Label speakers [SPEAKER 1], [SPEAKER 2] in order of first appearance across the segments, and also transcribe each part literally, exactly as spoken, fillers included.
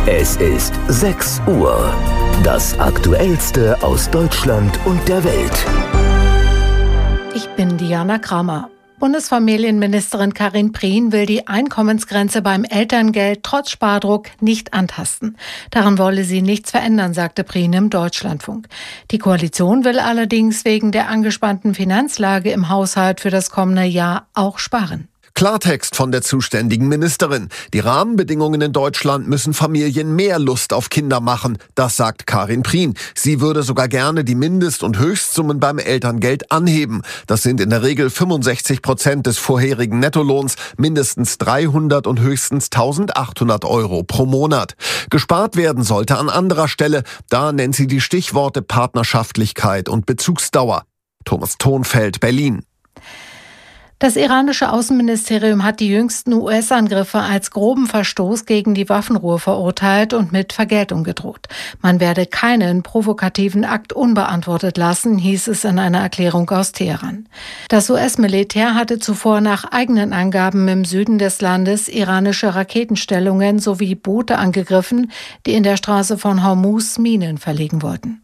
[SPEAKER 1] Es ist sechs Uhr. Das Aktuellste aus Deutschland und der Welt.
[SPEAKER 2] Ich bin Diana Kramer. Bundesfamilienministerin Karin Prien will die Einkommensgrenze beim Elterngeld trotz Spardruck nicht antasten. Daran wolle sie nichts verändern, sagte Prien im Deutschlandfunk. Die Koalition will allerdings wegen der angespannten Finanzlage im Haushalt für das kommende Jahr auch sparen.
[SPEAKER 3] Klartext von der zuständigen Ministerin. Die Rahmenbedingungen in Deutschland müssen Familien mehr Lust auf Kinder machen. Das sagt Karin Prien. Sie würde sogar gerne die Mindest- und Höchstsummen beim Elterngeld anheben. Das sind in der Regel fünfundsechzig Prozent des vorherigen Nettolohns, mindestens dreihundert und höchstens eintausendachthundert Euro pro Monat. Gespart werden sollte an anderer Stelle. Da nennt sie die Stichworte Partnerschaftlichkeit und Bezugsdauer. Thomas Thonfeld, Berlin.
[SPEAKER 2] Das iranische Außenministerium hat die jüngsten U S-Angriffe als groben Verstoß gegen die Waffenruhe verurteilt und mit Vergeltung gedroht. Man werde keinen provokativen Akt unbeantwortet lassen, hieß es in einer Erklärung aus Teheran. Das U S-Militär hatte zuvor nach eigenen Angaben im Süden des Landes iranische Raketenstellungen sowie Boote angegriffen, die in der Straße von Hormuz Minen verlegen wollten.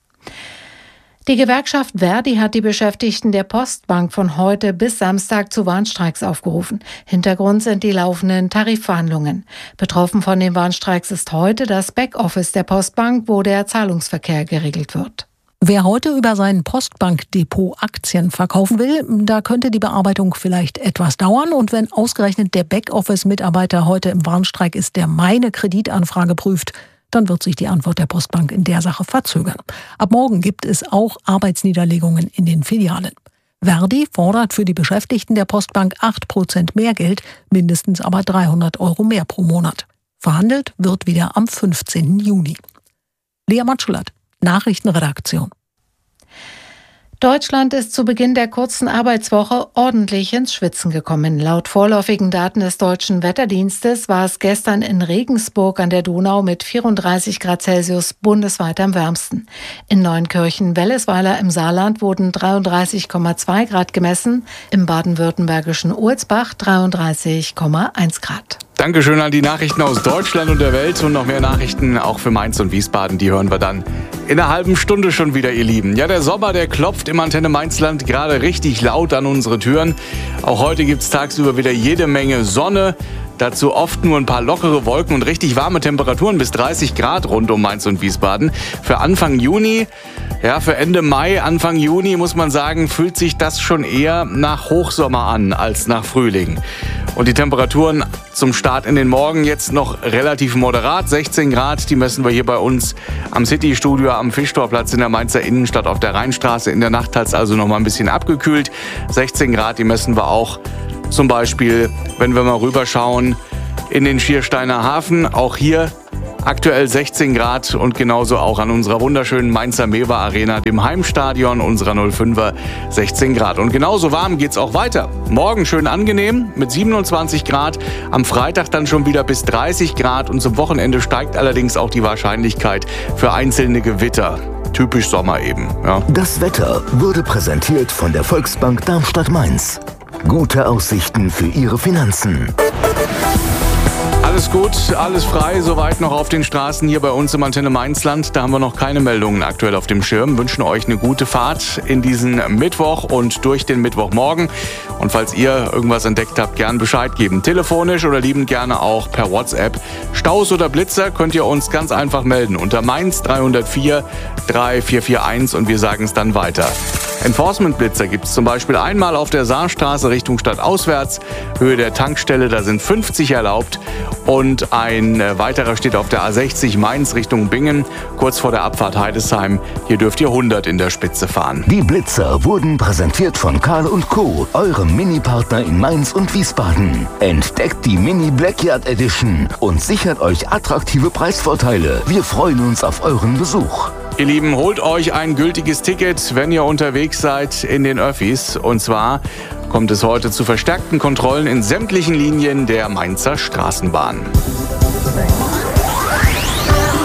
[SPEAKER 2] Die Gewerkschaft Verdi hat die Beschäftigten der Postbank von heute bis Samstag zu Warnstreiks aufgerufen. Hintergrund sind die laufenden Tarifverhandlungen. Betroffen von den Warnstreiks ist heute das Backoffice der Postbank, wo der Zahlungsverkehr geregelt wird.
[SPEAKER 4] Wer heute über sein Postbankdepot Aktien verkaufen will, da könnte die Bearbeitung vielleicht etwas dauern. Und wenn ausgerechnet der Backoffice-Mitarbeiter heute im Warnstreik ist, der meine Kreditanfrage prüft, dann wird sich die Antwort der Postbank in der Sache verzögern. Ab morgen gibt es auch Arbeitsniederlegungen in den Filialen. Verdi fordert für die Beschäftigten der Postbank acht Prozent mehr Geld, mindestens aber dreihundert Euro mehr pro Monat. Verhandelt wird wieder am fünfzehnten Juni. Lea Matschullat, Nachrichtenredaktion.
[SPEAKER 2] Deutschland ist zu Beginn der kurzen Arbeitswoche ordentlich ins Schwitzen gekommen. Laut vorläufigen Daten des Deutschen Wetterdienstes war es gestern in Regensburg an der Donau mit vierunddreißig Grad Celsius bundesweit am wärmsten. In Neunkirchen-Wellesweiler im Saarland wurden dreiunddreißig Komma zwei Grad gemessen, im baden-württembergischen Ulsbach dreiunddreißig Komma eins Grad.
[SPEAKER 5] Dankeschön an die Nachrichten aus Deutschland und der Welt und noch mehr Nachrichten auch für Mainz und Wiesbaden. Die hören wir dann in einer halben Stunde schon wieder, ihr Lieben. Ja, der Sommer, der klopft im Antenne Mainzland gerade richtig laut an unsere Türen. Auch heute gibt's tagsüber wieder jede Menge Sonne. Dazu oft nur ein paar lockere Wolken und richtig warme Temperaturen bis dreißig Grad rund um Mainz und Wiesbaden. Für Anfang Juni, ja, für Ende Mai, Anfang Juni muss man sagen, fühlt sich das schon eher nach Hochsommer an als nach Frühling. Und die Temperaturen zum Start in den Morgen jetzt noch relativ moderat. sechzehn Grad, die messen wir hier bei uns am City-Studio am Fischtorplatz in der Mainzer Innenstadt auf der Rheinstraße. In der Nacht hat es also noch mal ein bisschen abgekühlt. sechzehn Grad, die messen wir auch zum Beispiel, wenn wir mal rüberschauen, in den Schiersteiner Hafen. Auch hier aktuell sechzehn Grad und genauso auch an unserer wunderschönen Mainzer Mewa Arena, dem Heimstadion unserer null fünfer, sechzehn Grad. Und genauso warm geht's auch weiter. Morgen schön angenehm mit siebenundzwanzig Grad, am Freitag dann schon wieder bis dreißig Grad und zum Wochenende steigt allerdings auch die Wahrscheinlichkeit für einzelne Gewitter. Typisch Sommer eben. Ja.
[SPEAKER 1] Das Wetter wurde präsentiert von der Volksbank Darmstadt-Mainz. Gute Aussichten für Ihre Finanzen.
[SPEAKER 5] Alles gut, alles frei, soweit noch auf den Straßen hier bei uns im Antenne Mainzland. Da haben wir noch keine Meldungen aktuell auf dem Schirm. Wünschen euch eine gute Fahrt in diesen Mittwoch und durch den Mittwochmorgen. Und falls ihr irgendwas entdeckt habt, gern Bescheid geben. Telefonisch oder liebend gerne auch per WhatsApp. Staus oder Blitzer könnt ihr uns ganz einfach melden unter Mainz drei null vier drei vier vier eins und wir sagen es dann weiter. Enforcement-Blitzer gibt es zum Beispiel einmal auf der Saarstraße Richtung Stadt auswärts. Höhe der Tankstelle, da sind fünfzig erlaubt. Und ein weiterer steht auf der A sechzig Mainz Richtung Bingen, kurz vor der Abfahrt Heidesheim. Hier dürft ihr hundert in der Spitze fahren.
[SPEAKER 1] Die Blitzer wurden präsentiert von Karl und Co., eurem Mini-Partner in Mainz und Wiesbaden. Entdeckt die Mini Blackyard Edition und sichert euch attraktive Preisvorteile. Wir freuen uns auf euren Besuch.
[SPEAKER 5] Ihr Lieben, holt euch ein gültiges Ticket, wenn ihr unterwegs seid in den Öffis. Und zwar kommt es heute zu verstärkten Kontrollen in sämtlichen Linien der Mainzer Straßenbahn.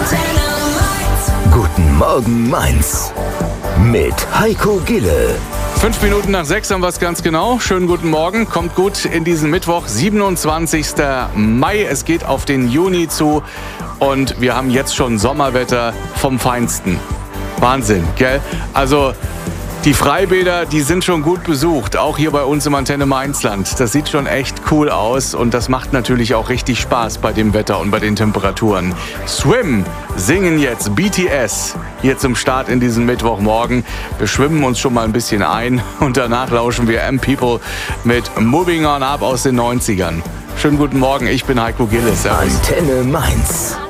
[SPEAKER 1] Guten Morgen Mainz mit Heiko Gille.
[SPEAKER 5] Fünf Minuten nach sechs haben wir es ganz genau. Schönen guten Morgen. Kommt gut in diesen Mittwoch, siebenundzwanzigsten Mai. Es geht auf den Juni zu und wir haben jetzt schon Sommerwetter vom Feinsten. Wahnsinn, gell? Also die Freibäder, die sind schon gut besucht, auch hier bei uns im Antenne Mainzland. Das sieht schon echt cool aus und das macht natürlich auch richtig Spaß bei dem Wetter und bei den Temperaturen. Swim singen jetzt B T S hier zum Start in diesen Mittwochmorgen. Wir schwimmen uns schon mal ein bisschen ein und danach lauschen wir M-People mit Moving On Up aus den neunzigern. Schönen guten Morgen, ich bin Heiko Gillis.
[SPEAKER 1] Antenne Mainz.